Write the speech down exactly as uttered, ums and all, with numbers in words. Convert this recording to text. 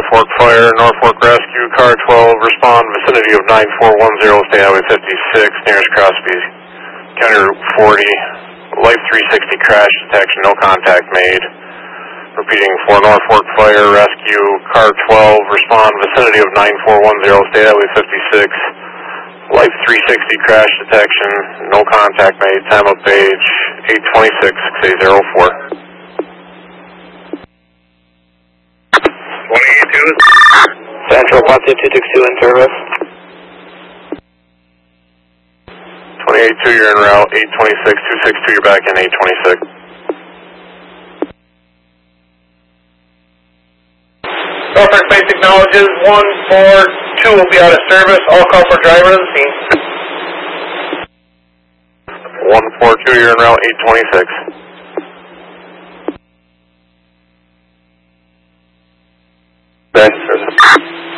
Norfolk Fire, Norfolk Rescue, car twelve, respond vicinity of nine four one zero, State Highway fifty-six, nearest Crosby, County Route forty, Life three sixty crash detection, no contact made. Repeating for Norfolk Fire, Rescue, car twelve, respond vicinity of nine four one zero, State Highway fifty-six, Life three sixty crash detection, no contact made, time of page eight twenty-six, six eight zero four. twenty-eight two. Central Positive two six two in service. twenty-eight two, you're en route, eight twenty-six, two six two, you're back in eight twenty-six. Norfolk Base acknowledges one four two will be out of service. All call for driver to the scene. one four two, you're en route, eight twenty-six.